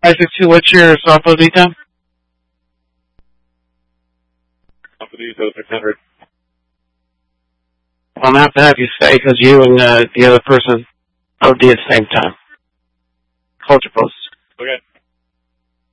562, what's your software lead time? Software lead time 600. I'm going to have you stay because you and the other person OD at the same time. Hold your post. Okay.